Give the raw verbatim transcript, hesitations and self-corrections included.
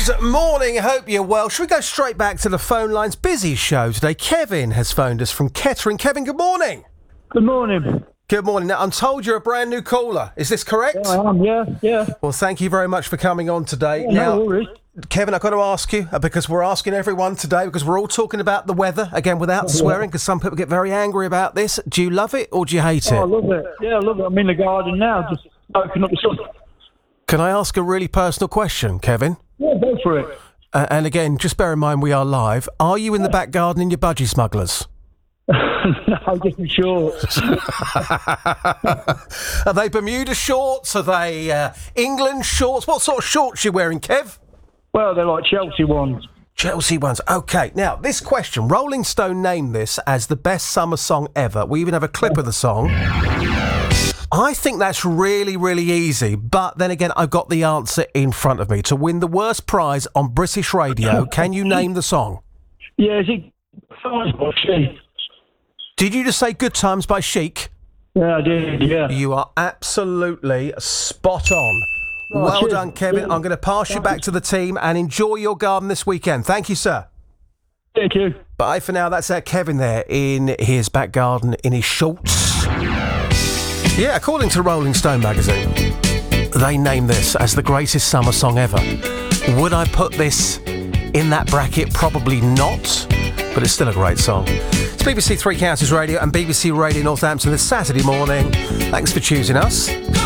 Good morning, hope you're well. Should we go straight back to the phone lines? Busy show today. Kevin has phoned us from Kettering. Kevin, good morning. Good morning. Good morning. Now, I'm told you're a brand new caller. Is this correct? Yeah, I am, yeah, yeah. Well, thank you very much for coming on today. Yeah, now, no worries. Kevin, I've got to ask you, uh, because we're asking everyone today, because we're all talking about the weather, again, without swearing, because some people get very angry about this. Do you love it or do you hate Oh, I it? love it. Yeah, I love it. I'm in the garden now, just soaking up the sun. Can I ask a really personal question, Kevin? Yeah, go for it. Uh, and again, just bear in mind we are live. Are you in the back garden in your budgie smugglers? No, just shorts. Are they Bermuda shorts? Are they uh, England shorts? What sort of shorts you wearing, Kev? Well, they're like Chelsea ones. Chelsea ones. OK, now, this question. Rolling Stone named this as the best summer song ever. We even have a clip of the song. I think that's really, really easy. But then again, I've got the answer in front of me. To win the worst prize on British radio, can you name the song? Yeah, is it Times by Chic? Did you just say Good Times by Chic? Yeah, I did, yeah. You are absolutely spot on. Oh, well cheers. done, Kevin. Yeah. I'm going to pass you back to the team and enjoy your garden this weekend. Thank you, sir. Thank you. Bye for now. That's uh, Kevin there in his back garden in his shorts. Yeah, according to Rolling Stone magazine, they named this as the greatest summer song ever. Would I put this in that bracket? Probably not, but it's still a great song. It's B B C Three Counties Radio and B B C Radio Northampton this Saturday morning. Thanks for choosing us.